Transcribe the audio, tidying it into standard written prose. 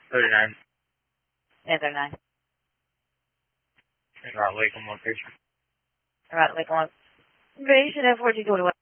39. Yeah, 39. About Lake on location. About Lake on. They should have 1421.